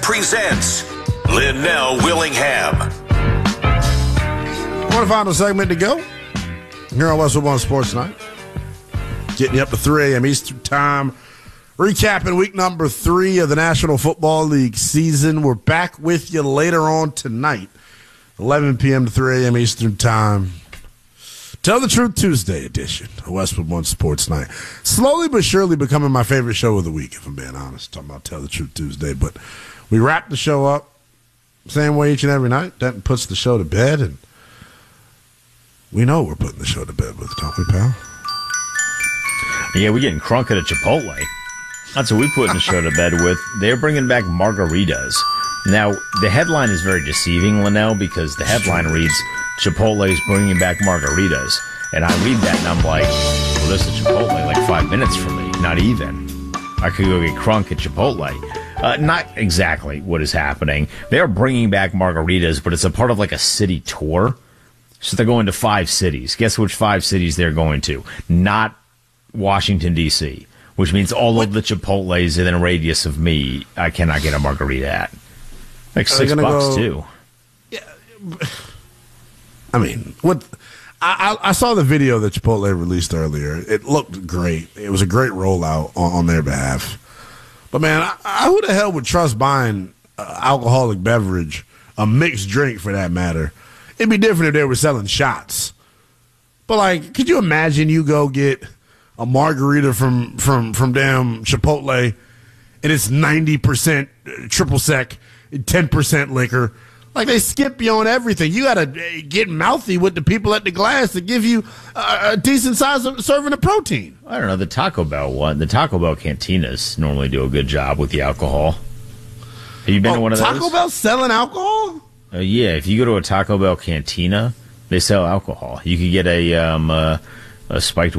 presents Linnell Willingham. One final segment to go here on Westwood One Sports Night. Getting you up to 3 a.m. Eastern Time. Recapping week number 3 of the National Football League season. We're back with you later on tonight, 11 p.m. to 3 a.m. Eastern Time. Tell the Truth Tuesday edition of Westwood One Sports Night. Slowly but surely becoming my favorite show of the week, if I'm being honest. Talking about Tell the Truth Tuesday. But we wrap the show up same way each and every night. That puts the show to bed, and we know we're putting the show to bed with, don't we, pal? Yeah, we're getting crunk at a Chipotle. That's what we put in the show to bed with. They're bringing back margaritas. Now, the headline is very deceiving, Linnell, because the headline reads, Chipotle is bringing back margaritas. And I read that, and I'm like, well, there's a Chipotle like 5 minutes from me. Not even. I could go get crunk at Chipotle. Not exactly what is happening. They're bringing back margaritas, but it's a part of like a city tour. So they're going to 5 cities. Guess which 5 cities they're going to? Not Washington, D.C., which means all of the Chipotles within a radius of me, I cannot get a margarita at. Like $6 too. Yeah, I mean, what? I saw the video that Chipotle released earlier. It looked great. It was a great rollout on their behalf. But man, who the hell would trust buying alcoholic beverage, a mixed drink for that matter? It'd be different if they were selling shots. But like, could you imagine you go get a margarita from damn Chipotle, and it's 90% triple sec, 10% liquor. Like, they skip you on everything. You got to get mouthy with the people at the glass to give you a decent size of serving of protein. I don't know, the Taco Bell one. The Taco Bell cantinas normally do a good job with the alcohol. Have you been to one of those? Taco Bell selling alcohol? Yeah, if you go to a Taco Bell cantina, they sell alcohol. You could get a spiked